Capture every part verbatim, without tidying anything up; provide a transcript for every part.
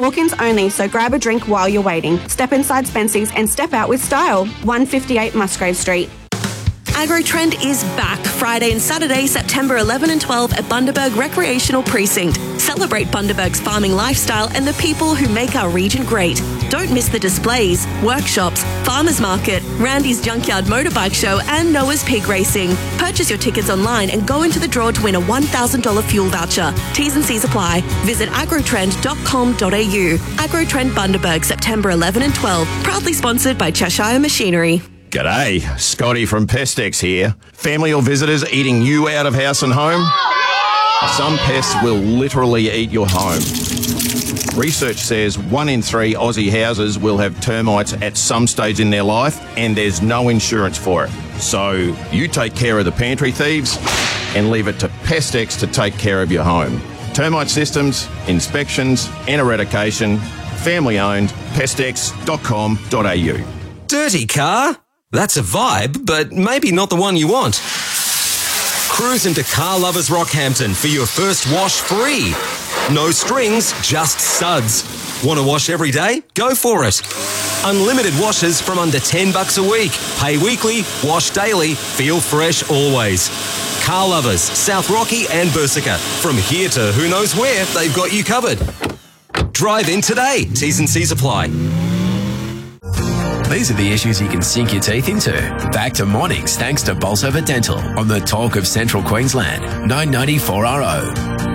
Walk-ins only, so grab a drink while you're waiting. Step inside Spency's and step out with style. one fifty-eight Musgrave Street. AgroTrend is back Friday and Saturday, September eleventh and twelfth at Bundaberg Recreational Precinct. Celebrate Bundaberg's farming lifestyle and the people who make our region great. Don't miss the displays, workshops, farmers market, Randy's Junkyard Motorbike Show and Noah's Pig Racing. Purchase your tickets online and go into the draw to win a one thousand dollars fuel voucher. T's and C's apply. Visit agrotrend dot com dot a u. AgroTrend Bundaberg, September eleventh and twelfth. Proudly sponsored by Cheshire Machinery. G'day, Scotty from Pestex here. Family or visitors eating you out of house and home? Some pests will literally eat your home. Research says one in three Aussie houses will have termites at some stage in their life, and there's no insurance for it. So you take care of the pantry thieves and leave it to Pestex to take care of your home. Termite systems, inspections and eradication. Family owned. Pestex dot com dot a u. Dirty car? That's a vibe, but maybe not the one you want. Cruise into Car Lovers Rockhampton for your first wash free. No strings, just suds. Want to wash every day? Go for it. Unlimited washes from under ten bucks a week. Pay weekly, wash daily, feel fresh always. Car Lovers, South Rocky and Bersica. From here to who knows where, they've got you covered. Drive in today. T's and C's apply. These are the issues you can sink your teeth into. Back to mornings thanks to Bolsover Dental on the Talk of Central Queensland, nine ninety-four R O.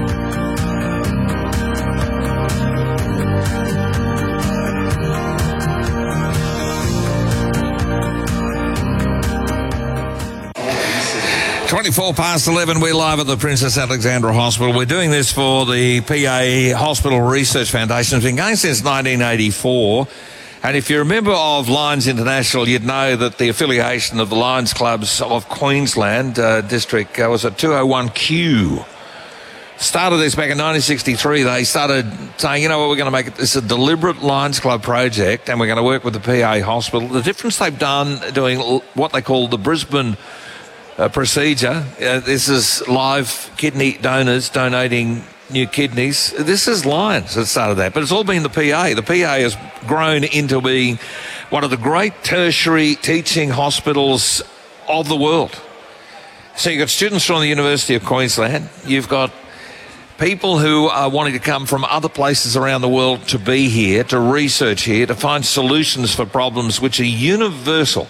twenty-four past eleven, we're live at the Princess Alexandra Hospital. We're doing this for the P A Hospital Research Foundation. It's been going since nineteen eighty-four. And if you're a member of Lions International, you'd know that the affiliation of the Lions Clubs of Queensland uh, District uh, was at two oh one Q. Started this back in nineteen sixty-three. They started saying, you know what, we're going to make it this a deliberate Lions Club project, and we're going to work with the P A Hospital. The difference they've done doing what they call the Brisbane uh, procedure, uh, this is live kidney donors donating new kidneys. This is Lions that started that, but it's all been the P A. The P A has grown into being one of the great tertiary teaching hospitals of the world. So you've got students from the University of Queensland. You've got people who are wanting to come from other places around the world to be here, to research here, to find solutions for problems which are universal,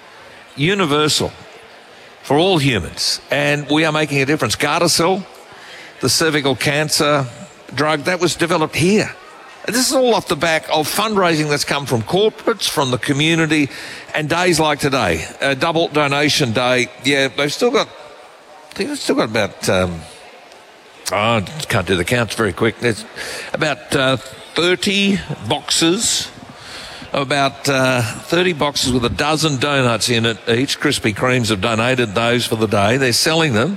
universal for all humans. And we are making a difference. Gardasil, the cervical cancer drug, that was developed here. And this is all off the back of fundraising that's come from corporates, from the community, and days like today, a double donation day. Yeah, they've still got, I think they've still got about, um, oh, I can't do the counts very quick. There's about uh, thirty boxes, about uh, thirty boxes with a dozen donuts in it each. Krispy Kremes have donated those for the day. They're selling them.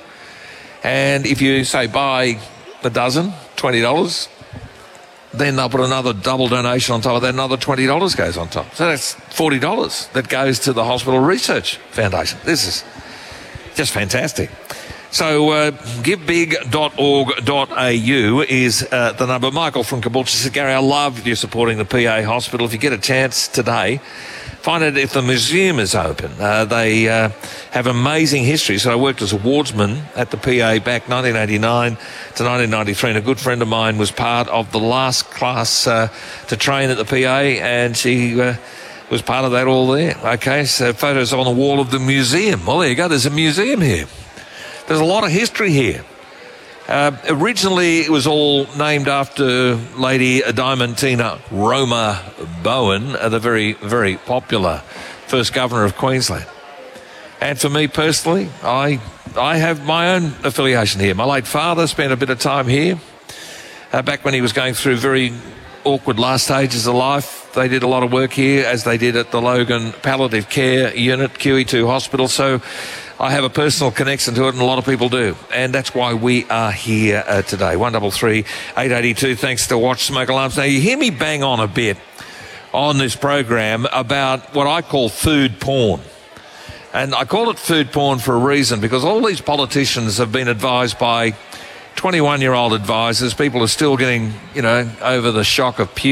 And if you say buy a dozen, twenty dollars, then they'll put another double donation on top of that, another twenty dollars goes on top. So that's forty dollars that goes to the Hospital Research Foundation. This is just fantastic. So uh, give big dot org dot a u is uh, the number. Michael from Caboolture says, Gary, I love you supporting the P A Hospital. If you get a chance today, find out if the museum is open. Uh, they uh, have amazing history. So I worked as a wardsman at the P A back nineteen eighty-nine to nineteen ninety-three, and a good friend of mine was part of the last class uh, to train at the P A, and she uh, was part of that all there. Okay, so photos on the wall of the museum. Well, there you go. There's a museum here. There's a lot of history here. Uh, originally, it was all named after Lady Diamantina Roma Bowen, uh, the very, very popular first governor of Queensland. And for me personally, I I have my own affiliation here. My late father spent a bit of time here. Uh, back when he was going through very awkward last stages of life, they did a lot of work here, as they did at the Logan Palliative Care Unit, Q E two Hospital. So I have a personal connection to it, and a lot of people do. And that's why we are here uh, today. one three three, eight eight two, thanks to Watch Smoke Alarms. Now, you hear me bang on a bit on this program about what I call food porn. And I call it food porn for a reason, because all these politicians have been advised by twenty-one-year-old advisors. People are still getting, you know, over the shock of puberty.